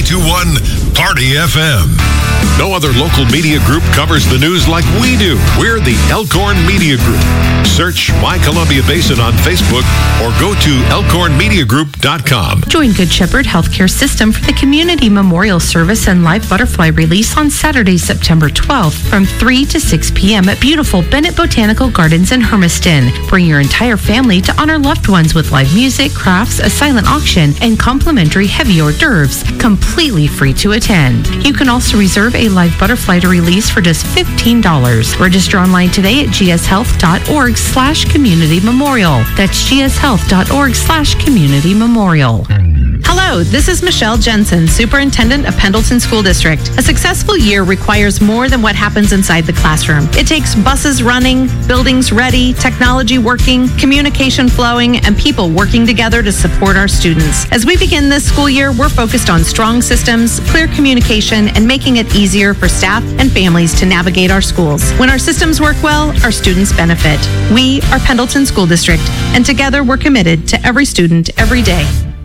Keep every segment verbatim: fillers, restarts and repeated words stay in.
ninety-two point one Party F M. No other local media group covers the news like we do. We're the Elkhorn Media Group. Search My Columbia Basin on Facebook or go to elkhorn media group dot com. Join Good Shepherd Healthcare System for the Community Memorial Service and live butterfly release on Saturday, September twelfth from three to six p.m. at beautiful Bennett Botanical Gardens in Hermiston. Bring your entire family to honor loved ones with live music, crafts, a silent auction, and complimentary heavy hors d'oeuvres, completely free to attend. You can also reserve a live butterfly to release for just fifteen dollars. Register online today at g s health dot org slash community memorial. That's g s health dot org slash community memorial. Hello, this is Michelle Jensen, Superintendent of Pendleton School District. A successful year requires more than what happens inside the classroom. It takes buses running, buildings ready, technology working, communication flowing, and people working together to support our students. As we begin this school year, we're focused on strong systems, clear communication, and making it easier for staff and families to navigate our schools. When our systems work well, our students benefit. We are Pendleton School District, and together we're committed to every student every day.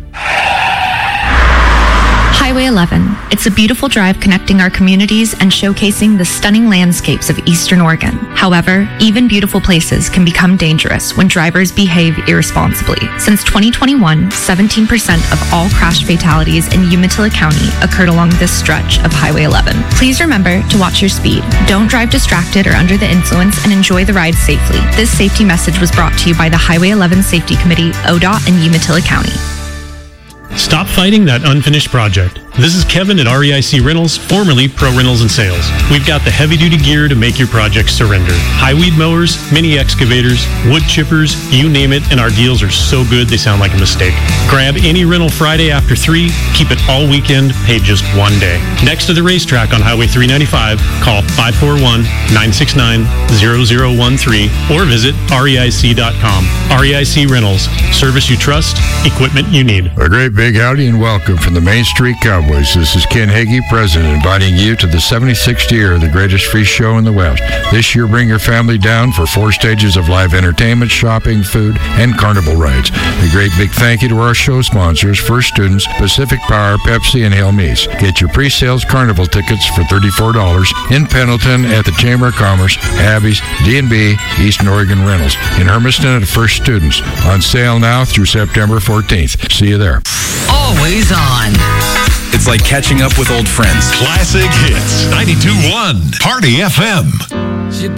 Highway eleven. It's a beautiful drive connecting our communities and showcasing the stunning landscapes of Eastern Oregon. However, even beautiful places can become dangerous when drivers behave irresponsibly. Since twenty twenty-one, seventeen percent of all crash fatalities in Umatilla County occurred along this stretch of Highway eleven. Please remember to watch your speed. Don't drive distracted or under the influence, and enjoy the ride safely. This safety message was brought to you by the Highway eleven Safety Committee, O D O T, and Umatilla County. Stop fighting that unfinished project. This is Kevin at R E I C Rentals, formerly Pro Rentals and Sales. We've got the heavy-duty gear to make your project surrender. High weed mowers, mini excavators, wood chippers, you name it, and our deals are so good they sound like a mistake. Grab any rental Friday after three, keep it all weekend, pay just one day. Next to the racetrack on Highway three ninety-five, call five four one, nine six nine, zero zero one three or visit R E I C dot com. R E I C Rentals, service you trust, equipment you need. A great big howdy and welcome from the Main Street Cowboys. This is Ken Hagee, President, inviting you to the seventy-sixth year of the greatest free show in the West. This year, bring your family down for four stages of live entertainment, shopping, food, and carnival rides. A great big thank you to our show sponsors, First Students, Pacific Power, Pepsi, and Hail Meats. Get your pre-sales carnival tickets for thirty-four dollars in Pendleton at the Chamber of Commerce, Abby's, D and B, Eastern Oregon Rentals. In Hermiston at First Students. On sale now through September fourteenth. See you there. Always on. It's like catching up with old friends. Classic hits. ninety-two point one Party F M.